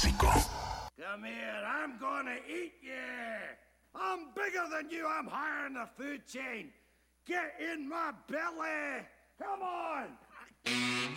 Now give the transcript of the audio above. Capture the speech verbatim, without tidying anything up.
clásico. Come here, I'm gonna eat you. I'm bigger than you, I'm higher in the food chain. Get in my belly. Come on.